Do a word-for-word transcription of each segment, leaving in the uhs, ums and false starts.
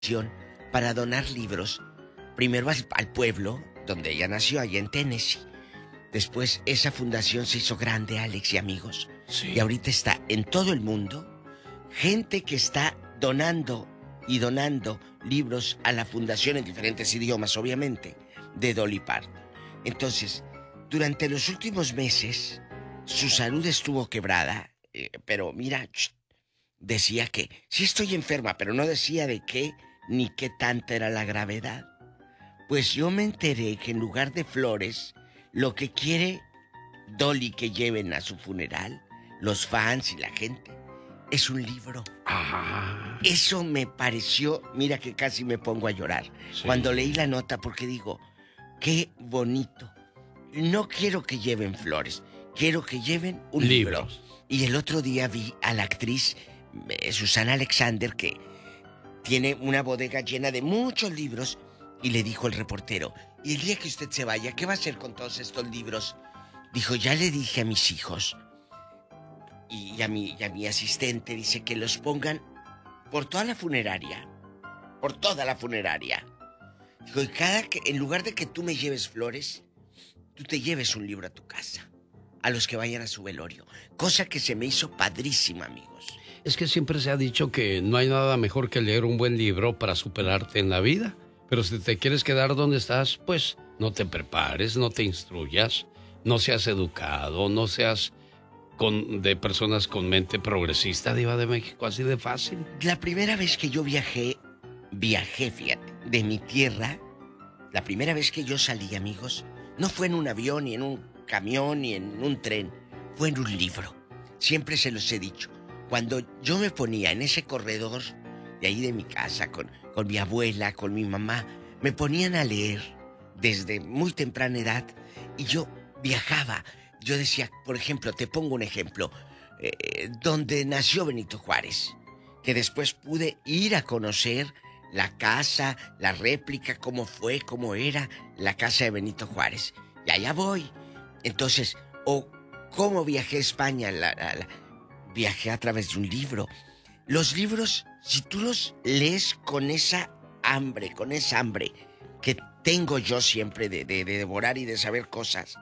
para donar libros, primero al, al pueblo donde ella nació, allá en Tennessee. Después esa fundación se hizo grande, Alex y amigos. Sí. Y ahorita está en todo el mundo gente que está donando y donando libros a la fundación en diferentes idiomas, obviamente, de Dolly Parton. Entonces, durante los últimos meses, su salud estuvo quebrada, eh, pero mira, decía que sí estoy enferma, pero no decía de qué ni qué tanta era la gravedad. Pues yo me enteré que en lugar de flores, lo que quiere Dolly que lleven a su funeral, los fans y la gente, es un libro. Ah. Eso me pareció, mira que casi me pongo a llorar Sí. cuando leí la nota, porque digo, qué bonito. No quiero que lleven flores, quiero que lleven un libro. Libros. Y el otro día vi a la actriz eh, Susana Alexander, que tiene una bodega llena de muchos libros, y le dijo el reportero, ¿y el día que usted se vaya, qué va a hacer con todos estos libros? Dijo, ya le dije a mis hijos y a mi, y a mi asistente, dice que los pongan por toda la funeraria, por toda la funeraria. Dijo, y cada que, en lugar de que tú me lleves flores, tú te lleves un libro a tu casa, a los que vayan a su velorio. Cosa que se me hizo padrísima, amigos. Es que siempre se ha dicho que no hay nada mejor que leer un buen libro para superarte en la vida. Pero si te quieres quedar donde estás, pues no te prepares, no te instruyas, no seas educado, no seas con, de personas con mente progresista, Diva de México, así de fácil. La primera vez que yo viajé, viajé, fíjate, de mi tierra, la primera vez que yo salí, amigos, no fue en un avión, ni en un camión, ni en un tren, fue en un libro. Siempre se los he dicho. Cuando yo me ponía en ese corredor de ahí de mi casa, con, con mi abuela, con mi mamá, me ponían a leer desde muy temprana edad y yo viajaba. Yo decía, por ejemplo, te pongo un ejemplo, eh, donde nació Benito Juárez, que después pude ir a conocer la casa, la réplica, cómo fue, cómo era la casa de Benito Juárez. Y allá voy. Entonces, o cómo viajé a España, la, la, la, viajé a través de un libro. Los libros, si tú los lees con esa hambre, con esa hambre que tengo yo siempre de, de, de devorar y de saber cosas,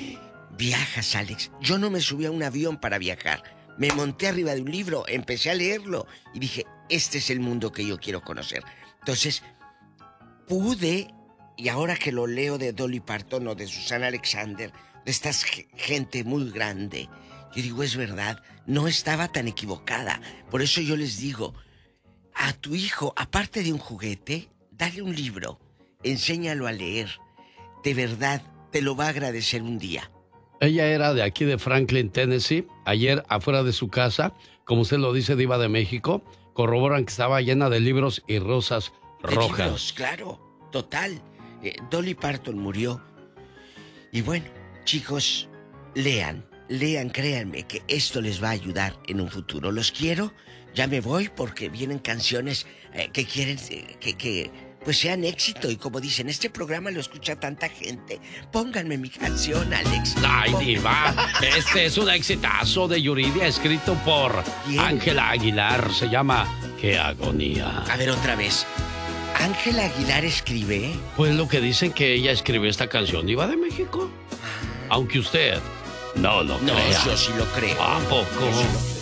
viajas, Alex. Yo no me subí a un avión para viajar. Me monté arriba de un libro, empecé a leerlo y dije, este es el mundo que yo quiero conocer. Entonces, pude, y ahora que lo leo de Dolly Parton o de Susana Alexander, de esta gente muy grande, yo digo, es verdad, no estaba tan equivocada. Por eso yo les digo, a tu hijo, aparte de un juguete, dale un libro, enséñalo a leer. De verdad, te lo va a agradecer un día. Ella era de aquí de Franklin, Tennessee. Ayer, afuera de su casa, como usted lo dice, Diva de México, corroboran que estaba llena de libros y rosas De rojas. libros, claro, total. Eh, Dolly Parton murió. Y bueno, chicos, lean, lean, créanme que esto les va a ayudar en un futuro. Los quiero, ya me voy porque vienen canciones eh, que quieren eh, que, que pues sean éxito. Y como dicen, este programa lo escucha tanta gente. Pónganme mi canción, Alex. Ay, Diva, este es un exitazo de Yuridia, escrito por ¿Quién? Ángela Aguilar. Se llama Qué agonía. A ver, otra vez. Ángela Aguilar escribe. Pues lo que dicen que ella escribió esta canción, Diva de México. Aunque usted no lo No, crea. yo sí lo creo. ¿A poco? Yo sí lo creo.